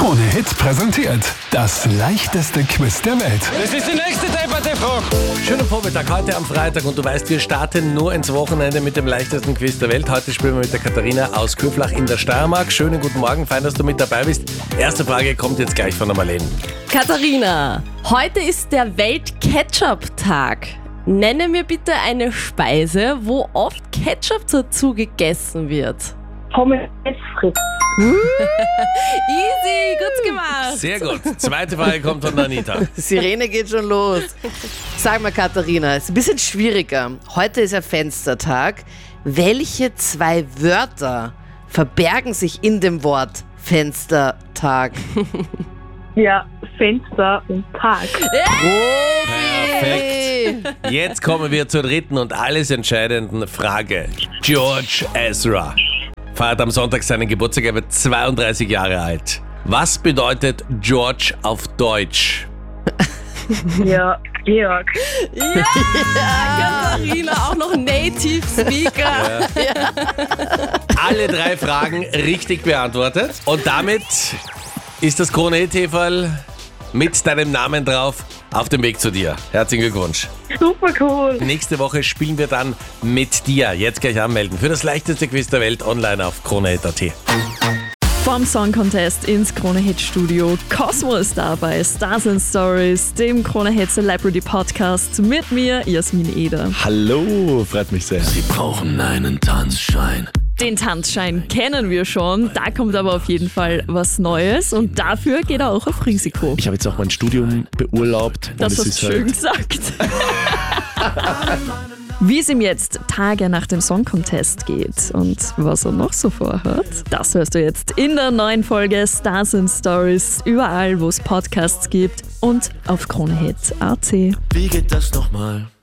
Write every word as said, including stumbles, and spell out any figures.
Krone Hit präsentiert das leichteste Quiz der Welt. Das ist die nächste Debatte-Frage. Schönen Vormittag, heute am Freitag und du weißt, wir starten nur ins Wochenende mit dem leichtesten Quiz der Welt. Heute spielen wir mit der Katharina aus Köflach in der Steiermark. Schönen guten Morgen, fein, dass du mit dabei bist. Erste Frage kommt jetzt gleich von der Marlene. Katharina, heute ist der Welt-Ketchup-Tag. Nenne mir bitte eine Speise, wo oft Ketchup dazu gegessen wird. Pommes frites. Easy, gut gemacht. Sehr gut. Zweite Frage kommt von der Anita. Sirene geht schon los. Sag mal, Katharina, ist ein bisschen schwieriger. Heute ist ja Fenstertag. Welche zwei Wörter verbergen sich in dem Wort Fenstertag? Ja, Fenster und Tag. Perfekt. Jetzt kommen wir zur dritten und alles entscheidenden Frage. George Ezra feiert am Sonntag seinen Geburtstag, er wird zweiunddreißig Jahre alt. Was bedeutet George auf Deutsch? Ja, Georg. Ja, Katharina, auch noch Native Speaker. Ja. Alle drei Fragen richtig beantwortet. Und damit ist das Krone Hit-Häferl mit deinem Namen drauf auf dem Weg zu dir. Herzlichen Glückwunsch. Super cool. Nächste Woche spielen wir dann mit dir. Jetzt gleich anmelden für das leichteste Quiz der Welt online auf krone punkt at. Vom Song Contest ins Krone Hit Studio. Cosmo ist da bei Stars and Stories, dem Krone Hit Celebrity Podcast mit mir, Jasmin Eder. Hallo, freut mich sehr. Sie brauchen einen Tanzschein. Den Tanzschein kennen wir schon, da kommt aber auf jeden Fall was Neues und dafür geht er auch auf Risiko. Ich habe jetzt auch mein Studium beurlaubt. Das und es hast ist du schön halt gesagt. Wie es ihm jetzt Tage nach dem Song Contest geht und was er noch so vorhat, das hörst du jetzt in der neuen Folge Stars and Stories, überall wo es Podcasts gibt und auf Krone Hit punkt at. Wie geht das nochmal?